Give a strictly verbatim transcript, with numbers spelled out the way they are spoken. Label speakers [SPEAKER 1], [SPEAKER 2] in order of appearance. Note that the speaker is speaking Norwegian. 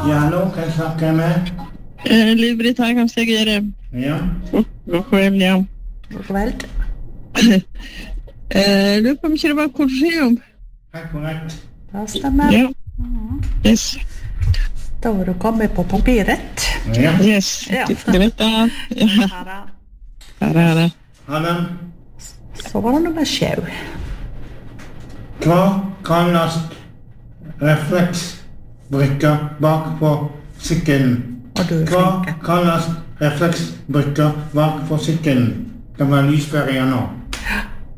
[SPEAKER 1] Ja, hallo, kan jeg snakke med?
[SPEAKER 2] Eh, Liv-Britt her, kan jeg gjøre?
[SPEAKER 1] Ja.
[SPEAKER 2] God kveld, ja.
[SPEAKER 3] God kveld.
[SPEAKER 2] Eh, lurer på om ikke det var korseum.
[SPEAKER 1] Hei, korrekt.
[SPEAKER 3] Det stemmer.
[SPEAKER 2] Ja. Yes.
[SPEAKER 3] Da var du kommet på papiret.
[SPEAKER 1] Ja.
[SPEAKER 2] Yes.
[SPEAKER 3] Ja.
[SPEAKER 2] Greit da. Ja.
[SPEAKER 3] Her da.
[SPEAKER 2] Her er det.
[SPEAKER 1] Ha det.
[SPEAKER 3] Så var det nummer sju.
[SPEAKER 1] Hva kalles refleksbrikker bak på sykkelen?
[SPEAKER 3] Og du er
[SPEAKER 1] Hva
[SPEAKER 3] flink.
[SPEAKER 1] kalles refleksbrikker bak på sykkelen? Det var lysferie nå.